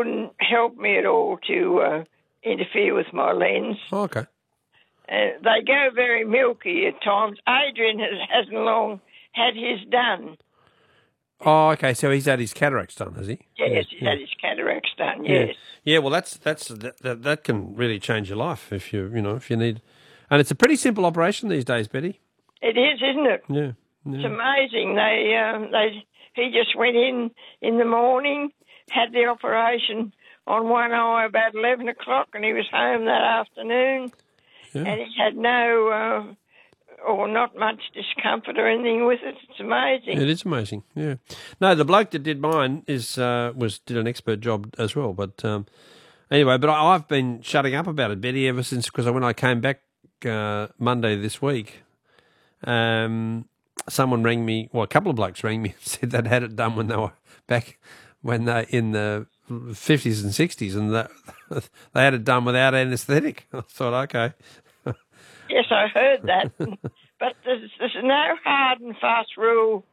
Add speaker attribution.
Speaker 1: wouldn't help me at all to interfere with my lens.
Speaker 2: Oh, okay.
Speaker 1: They go very milky at times. Adrian hasn't long had his done.
Speaker 2: Oh, okay. So he's had his cataracts done, has he?
Speaker 1: Yes, he's had his cataracts done. Yes.
Speaker 2: Yeah. Well, that can really change your life if you need. And it's a pretty simple operation these days, Betty.
Speaker 1: It is, isn't it?
Speaker 2: Yeah.
Speaker 1: It's amazing. He just went in the morning, had the operation on one eye about 11 o'clock, and he was home that afternoon.
Speaker 2: Yeah.
Speaker 1: And he had no, or not much discomfort or anything with it. It's amazing.
Speaker 2: It is amazing, yeah. No, the bloke that did mine did an expert job as well. But anyway, I've been shutting up about it, Betty, ever since, because when I came back Monday this week, someone rang me, well, a couple of blokes rang me and said they'd had it done when they were back, when they in the 50s and 60s, and they had it done without anaesthetic. I thought, okay.
Speaker 1: Yes, I heard that. But there's no hard and fast rule